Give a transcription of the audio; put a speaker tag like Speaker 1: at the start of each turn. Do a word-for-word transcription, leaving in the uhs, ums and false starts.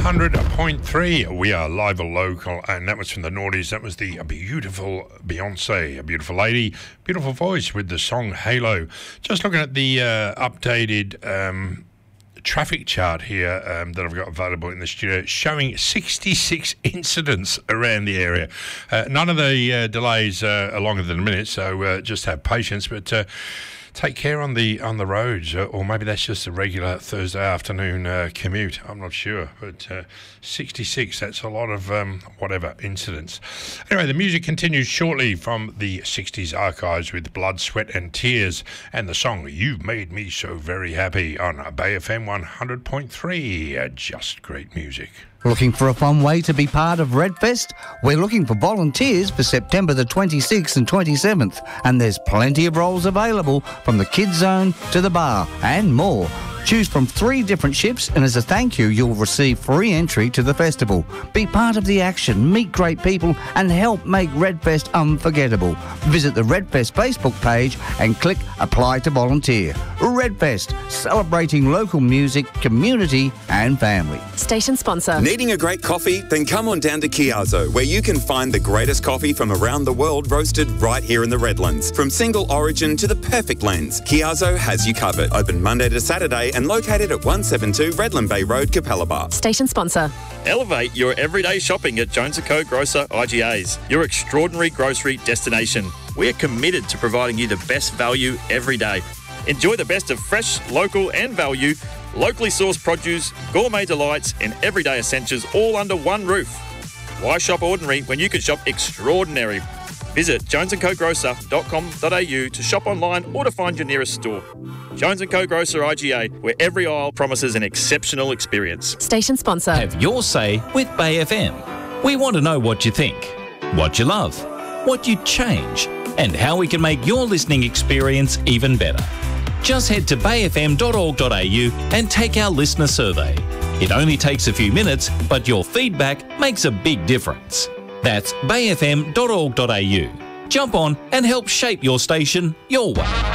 Speaker 1: hundred point three. We are live and local, and that was from the noughties. That was the beautiful Beyonce, a beautiful lady, beautiful voice with the song Halo. Just looking at the uh, updated um, traffic chart here um, that I've got available in the studio, showing sixty-six incidents around the area. Uh, none of the uh, delays uh, are longer than a minute, so uh, just have patience. But uh, take care on the on the roads, uh, or maybe that's just a regular Thursday afternoon uh, commute. I'm not sure, but uh, sixty-six, that's a lot of um, whatever incidents. Anyway, the music continues shortly from the sixties archives with Blood, Sweat and Tears and the song You've Made Me So Very Happy on Bay F M one hundred point three. Uh, just great music.
Speaker 2: Looking for a fun way to be part of Redfest? We're looking for volunteers for September the twenty-sixth and twenty-seventh, and there's plenty of roles available from the kids zone to the bar and more. Choose from three different shifts, and as a thank you, you'll receive free entry to the festival. Be part of the action, meet great people, and help make Redfest unforgettable. Visit the Redfest Facebook page and click Apply to Volunteer. Redfest, celebrating local music, community and family.
Speaker 3: Station sponsor.
Speaker 4: Needing a great coffee? Then come on down to Chiazzo, where you can find the greatest coffee from around the world roasted right here in the Redlands. From single origin to the perfect blends, Chiazzo has you covered. Open Monday to Saturday and located at one seventy-two Redland Bay Road, Capalaba.
Speaker 3: Station sponsor.
Speaker 5: Elevate your everyday shopping at Jones and Co Grocer I G As, your extraordinary grocery destination. We are committed to providing you the best value every day. Enjoy the best of fresh, local and value, locally sourced produce, gourmet delights and everyday essentials all under one roof. Why shop ordinary when you can shop extraordinary? Visit jones and co grocer dot com dot a u to shop online or to find your nearest store. Jones and Co Grocer I G A, where every aisle promises an exceptional experience.
Speaker 3: Station sponsor.
Speaker 6: Have your say with Bay F M. We want to know what you think, what you love, what you'd change, and how we can make your listening experience even better. Just head to bay f m dot org dot a u and take our listener survey. It only takes a few minutes, but your feedback makes a big difference. That's bay f m dot org dot a u. Jump on and help shape your station your way.